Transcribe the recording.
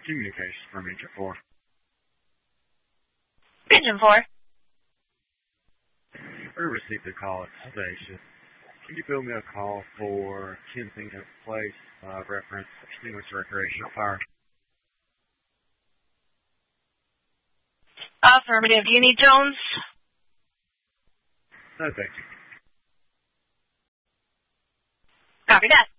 Communications from Agent 4. Agent 4. We received a call at the station. Can you build me a call for Kensington Place, reference extinguished recreational fire? Affirmative. Do you need Jones? No, thank you. Copy that.